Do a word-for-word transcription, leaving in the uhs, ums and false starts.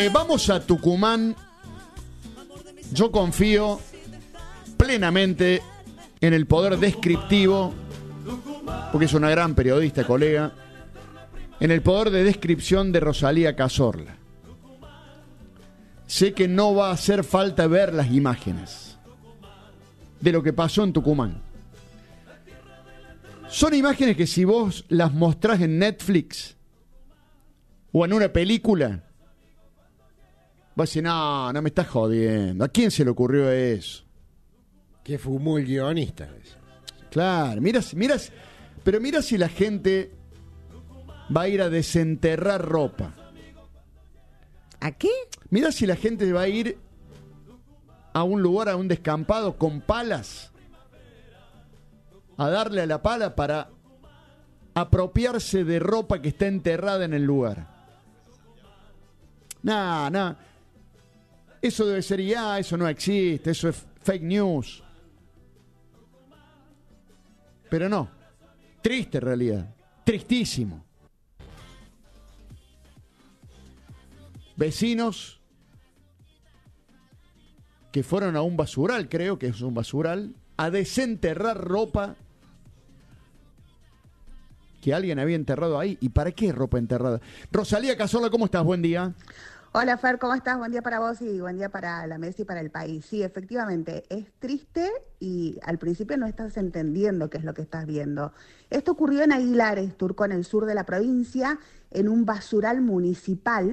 Eh, vamos a Tucumán. Yo confío plenamente en el poder descriptivo, porque es una gran periodista, colega, en el poder de descripción de Rosalía Cazorla. Sé que no va a hacer falta ver las imágenes de lo que pasó en Tucumán. Son imágenes que si vos las mostrás en Netflix o en una película, vas a decir, no, no me estás jodiendo. ¿A quién se le ocurrió eso? Que fumó el guionista. Claro, mira, mira, pero mira si la gente va a ir a desenterrar ropa. ¿A qué? Mira si la gente va a ir a un lugar, a un descampado con palas, a darle a la pala para apropiarse de ropa que está enterrada en el lugar. Nah, nah. Eso debe ser I A, eso no existe, eso es fake news. Pero no. Triste realidad. Tristísimo. Vecinos que fueron a un basural, creo que es un basural, a desenterrar ropa que alguien había enterrado ahí. ¿Y para qué ropa enterrada? Rosalía Cazorla, ¿cómo estás? Buen día. Hola Fer, ¿cómo estás? Buen día para vos y buen día para la mesa y para el país. Sí, efectivamente, es triste y al principio no estás entendiendo qué es lo que estás viendo. Esto ocurrió en Aguilares, Turco, en el sur de la provincia, en un basural municipal.